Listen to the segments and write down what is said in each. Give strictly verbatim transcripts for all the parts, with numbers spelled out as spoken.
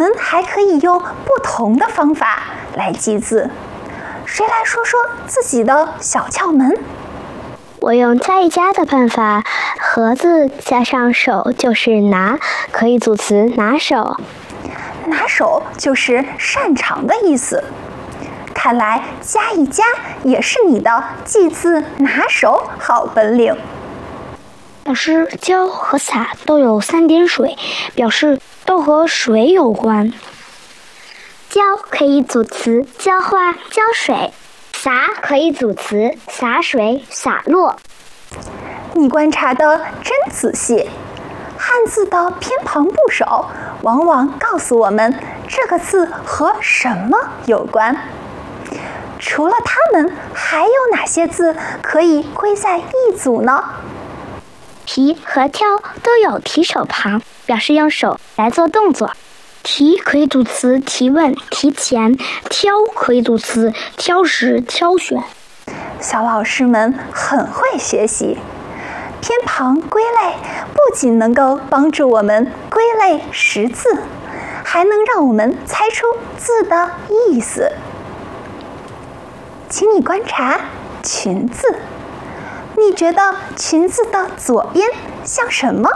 们还可以用不同的方法来记字。谁来说说自己的小窍门？ 我用加一加的办法，盒子加上手就是拿，可以组词拿手。 拿手就是擅长的意思。看来加一加也是你的记字拿手好本领。 老师，浇和洒都有三点水，表示都和水有关。浇可以组词浇花、浇水，洒可以组词洒水、洒落。 你观察得真仔细。汉字的偏旁部首往往告诉我们这个字和什么有关。除了它们，还有哪些字可以归在一组呢？ 提和挑都有提手旁，表示用手来做动作。提可以组词提问、提前；挑可以组词挑食、挑选。 小老师们很会学习。偏旁归类不仅能够帮助我们归类识字，还能让我们猜出字的意思。请你观察裙字，你觉得裙字的左边像什么？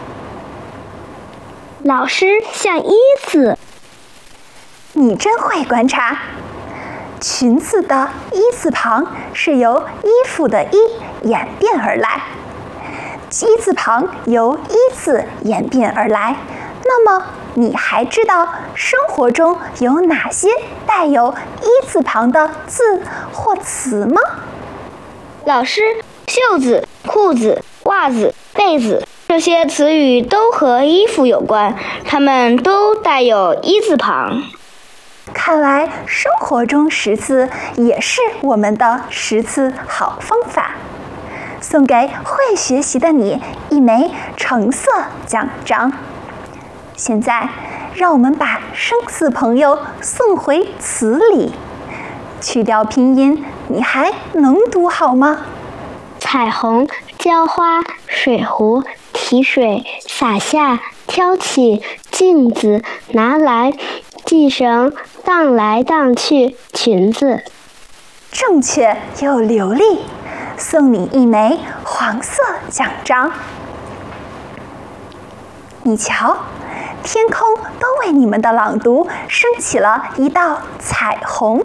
老师，像一字。 你真会观察。裙字的一字旁是由衣服的衣演变而来。一字旁由一字演变而来，那么你还知道生活中有哪些带有一字旁的字或词吗？ 老师，袖子、裤子、袜子、被子，这些词语都和衣服有关，它们都带有一字旁。 看来生活中识字也是我们的识字好方法。送给会学习的你一枚橙色奖章。现在，让我们把生字朋友送回词里，去掉拼音，你还能读好吗？ 彩虹、浇花、水壶、提水、洒下、挑起、镜子、拿来、系绳、荡来荡去、裙子。 正确又流利。送你一枚黄色奖章。你瞧，天空都为你们的朗读升起了一道彩虹。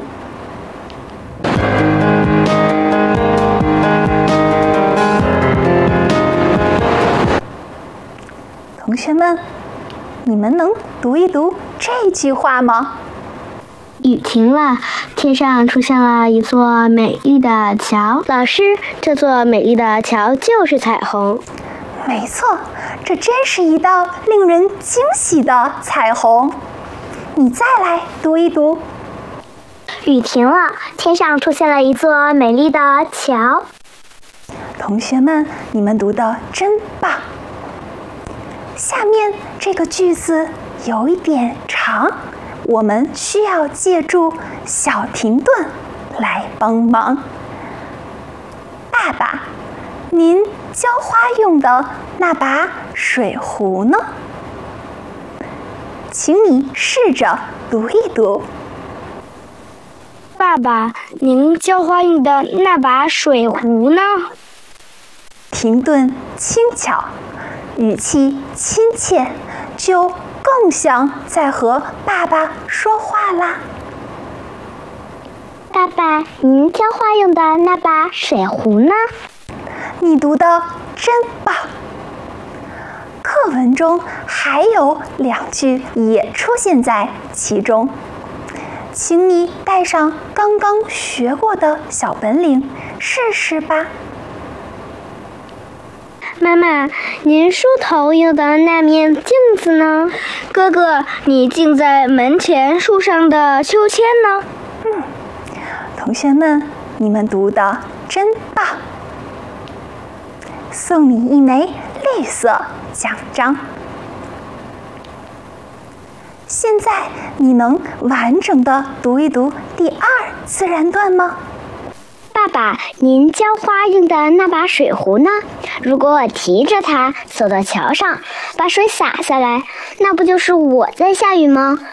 同学们，你们能读一读这句话吗？ 雨停了，天上出现了一座美丽的桥。老师，这座美丽的桥就是彩虹。 没错，这真是一道令人惊喜的彩虹。你再来读一读。 雨停了，天上出现了一座美丽的桥。 同学们，你们读得真棒。下面这个句子有一点长。我们需要借助小停顿来帮忙。爸爸，您浇花用的那把水壶呢？请你试着读一读。 爸爸，您浇花用的那把水壶呢？ 停顿轻巧，语气亲切，就更像在和爸爸说话啦。 爸爸，您浇花用的那把水壶呢？ 你读得真棒。课文中还有两句也出现在其中，请你带上刚刚学过的小本领试试吧。 妈妈，您梳头用的那面镜子呢？哥哥，你镜在门前树上的秋千呢？ 嗯，同学们，你们读得真棒。送你一枚绿色奖章。现在你能完整的读一读第二自然段吗？ 爸爸，您浇花用的那把水壶呢？如果我提着它走到桥上，把水洒下来，那不就是我在下雨吗？